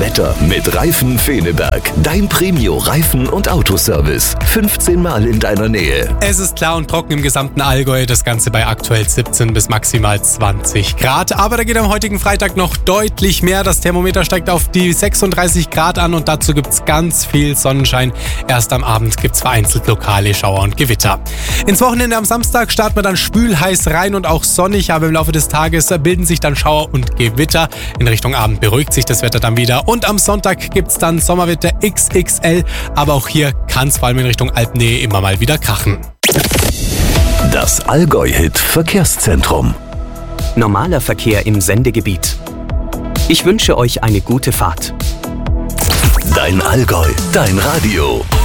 Wetter mit Reifen Feneberg. Dein Premio-Reifen- und Autoservice. 15 Mal in deiner Nähe. Es ist klar und trocken im gesamten Allgäu. Das Ganze bei aktuell 17 bis maximal 20 Grad. Aber da geht am heutigen Freitag noch deutlich mehr. Das Thermometer steigt auf die 36 Grad an und dazu gibt's ganz viel Sonnenschein. Erst am Abend gibt's vereinzelt lokale Schauer und Gewitter. Ins Wochenende am Samstag starten wir dann schwül-heiß rein und auch sonnig, aber im Laufe des Tages bilden sich dann Schauer und Gewitter. In Richtung Abend beruhigt sich das Wetter dann wieder und am Sonntag gibt's dann Sommerwetter XXL, aber auch hier kann es vor allem in Richtung Alpennähe immer mal wieder krachen. Das Allgäu-Hit Verkehrszentrum. Normaler Verkehr im Sendegebiet. Ich wünsche euch eine gute Fahrt. Dein Allgäu, dein Radio.